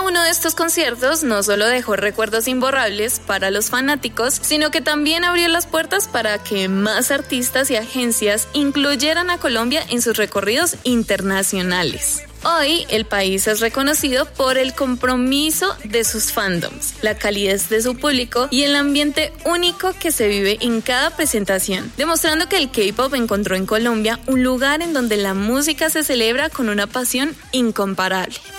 uno de estos conciertos no solo dejó recuerdos imborrables para los fanáticos, sino que también abrió las puertas para que más artistas y agencias incluyeran a Colombia en sus recorridos internacionales. Hoy, el país es reconocido por el compromiso de sus fandoms, la calidez de su público y el ambiente único que se vive en cada presentación, demostrando que el K-pop encontró en Colombia un lugar en donde la música se celebra con una pasión incomparable.